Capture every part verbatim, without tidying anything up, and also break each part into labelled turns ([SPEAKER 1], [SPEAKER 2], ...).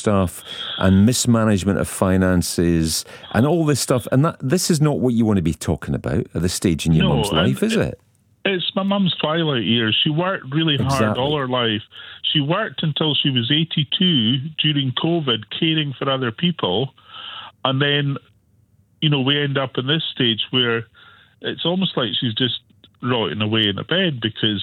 [SPEAKER 1] stuff and mismanagement of finances and all this stuff. And that this is not what you want to be talking about at this stage in your
[SPEAKER 2] No,
[SPEAKER 1] mum's life, is it?
[SPEAKER 2] It's my mum's twilight years. She worked really hard
[SPEAKER 1] Exactly.
[SPEAKER 2] all her life. She worked until she was eighty-two during COVID, caring for other people. And then, you know, we end up in this stage where it's almost like she's just rotting away in a bed because,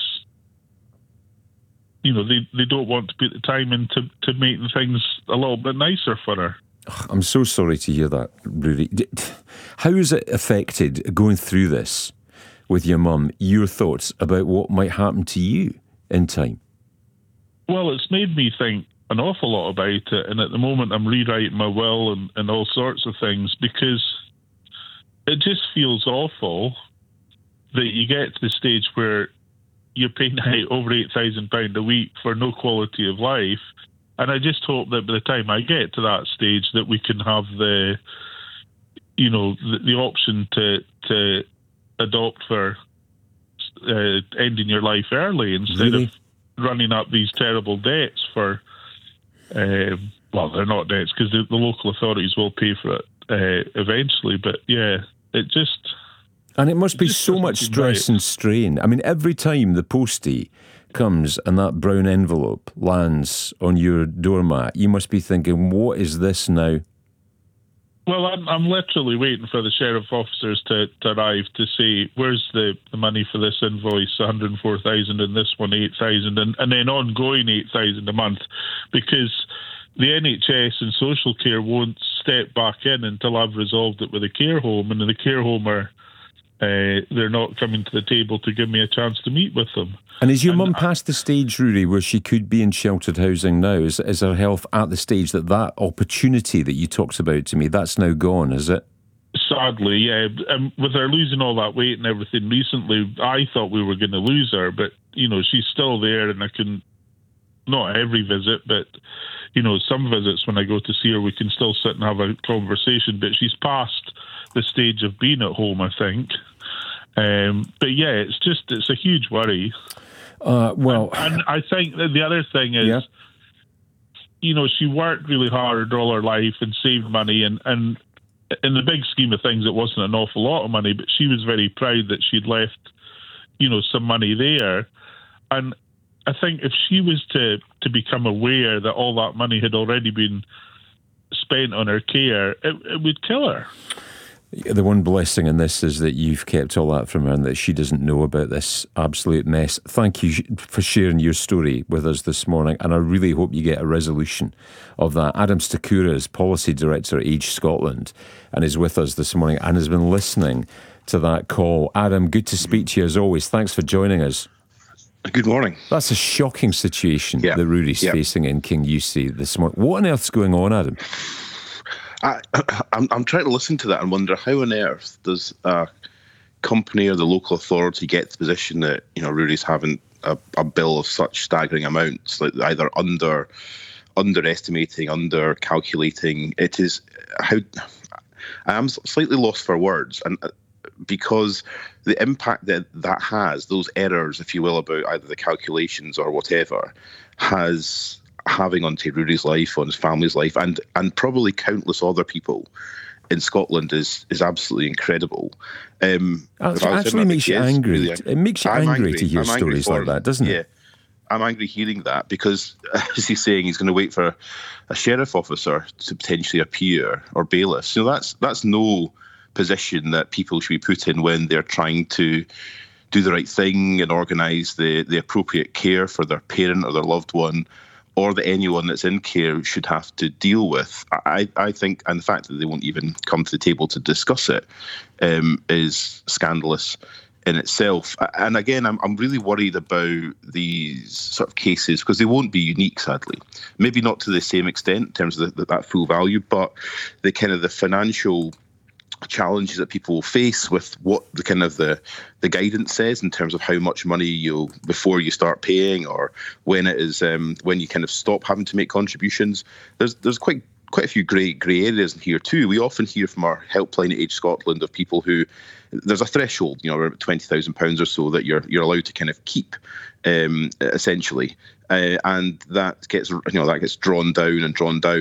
[SPEAKER 2] you know, they, they don't want to put the time into to making things a little bit nicer for her.
[SPEAKER 1] I'm so sorry to hear that, Rudy. How has it affected going through this with your mum, your thoughts about what might happen to you in time?
[SPEAKER 2] Well, it's made me think an awful lot about it, and at the moment I'm rewriting my will and, and all sorts of things because it just feels awful that you get to the stage where you're paying out over eight thousand pounds a week for no quality of life. And I just hope that by the time I get to that stage that we can have the, you know, the, the option to to adopt for uh, ending your life early instead
[SPEAKER 1] Really?
[SPEAKER 2] of running up these terrible debts for, uh, well, they're not debts because the, the local authorities will pay for it uh, eventually. But yeah, it just...
[SPEAKER 1] And it must be
[SPEAKER 2] It just
[SPEAKER 1] so
[SPEAKER 2] doesn't
[SPEAKER 1] much
[SPEAKER 2] seem
[SPEAKER 1] stress
[SPEAKER 2] right.
[SPEAKER 1] and strain. I mean, every time the postie comes and that brown envelope lands on your doormat, you must be thinking, what is this now?
[SPEAKER 2] Well, I'm, I'm literally waiting for the sheriff officers to, to arrive to say, where's the, the money for this invoice, one hundred four thousand and this one, eight thousand, and, and then ongoing eight thousand a month, because the N H S and social care won't step back in until I've resolved it with a care home, and the care home are, uh, they're not coming to the table to give me a chance to meet with them.
[SPEAKER 1] And is your
[SPEAKER 2] And
[SPEAKER 1] mum
[SPEAKER 2] I-
[SPEAKER 1] past the stage, Rudy, where she could be in sheltered housing now? Is, is her health at the stage that that opportunity that you talked about to me, that's now gone, is it?
[SPEAKER 2] Sadly, yeah. Um, with her losing all that weight and everything recently, I thought we were going to lose her, but, you know, she's still there, and I can, not every visit, but, you know, some visits when I go to see her, we can still sit and have a conversation, but she's past the stage of being at home, I think. Um, but yeah, it's just, it's a huge worry.
[SPEAKER 1] Uh, well,
[SPEAKER 2] And I think that the other thing is,
[SPEAKER 1] Yeah.
[SPEAKER 2] you know, she worked really hard all her life and saved money, and, and in the big scheme of things, it wasn't an awful lot of money, but she was very proud that she'd left, you know, some money there. And I think if she was to, to become aware that all that money had already been spent on her care, it, it would kill her.
[SPEAKER 1] the one blessing in this is that you've kept all that from her and that she doesn't know about this absolute mess. Thank you for sharing your story with us this morning, and I really hope you get a resolution of that. Adam Stakura is Policy Director at Age Scotland and is with us this morning and has been listening to that call. Adam, good to speak to you as always. Thanks for joining us.
[SPEAKER 3] Good morning.
[SPEAKER 1] That's a shocking situation
[SPEAKER 3] yeah.
[SPEAKER 1] that Rudy's
[SPEAKER 3] yeah.
[SPEAKER 1] facing in King U C this morning. What on earth's going on, Adam?
[SPEAKER 3] I, I'm, I'm trying to listen to that and wonder how on earth does a company or the local authority get to the position that, you know, Rudy's having a, a bill of such staggering amounts, like either under underestimating, under calculating. It is how I'm slightly lost for words, and because the impact that that has, those errors, if you will, about either the calculations or whatever, has having onto Rudy's life, on his family's life, and and probably countless other people in Scotland is is absolutely incredible. Um,
[SPEAKER 1] It actually makes you angry.
[SPEAKER 3] Really,
[SPEAKER 1] it makes you
[SPEAKER 3] I'm
[SPEAKER 1] angry,
[SPEAKER 3] angry
[SPEAKER 1] to hear
[SPEAKER 3] I'm
[SPEAKER 1] stories like
[SPEAKER 3] him.
[SPEAKER 1] that, doesn't
[SPEAKER 3] yeah.
[SPEAKER 1] it?
[SPEAKER 3] I'm angry hearing that because, as he's saying, he's going to wait for a sheriff officer to potentially appear or bailiffs. You know, that's that's no position that people should be put in when they're trying to do the right thing and organise the, the appropriate care for their parent or their loved one, or that anyone that's in care should have to deal with. I, I think, and the fact that they won't even come to the table to discuss it um, is scandalous in itself. And again, I'm I'm really worried about these sort of cases because they won't be unique, sadly. Maybe not to the same extent in terms of the, that full value, but the kind of the financial challenges that people will face with what the kind of the the guidance says in terms of how much money you before you start paying, or when it is um, when you kind of stop having to make contributions. There's there's quite quite a few grey grey areas in here too. We often hear from our helpline at Age Scotland of people who there's a threshold, you know, around twenty thousand pounds or so that you're you're allowed to kind of keep, um, essentially, uh, and that gets you know that gets drawn down and drawn down.